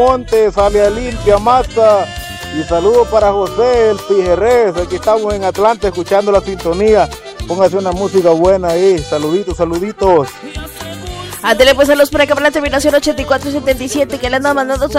Montes, Alia Limpia, Mata. Y saludos para José, el Pijerez. Aquí estamos en Atlanta escuchando la sintonía. Póngase una música buena ahí. Saluditos, saluditos. Ándale pues a los por acá por la terminación 8477 que le andan mandando saludos.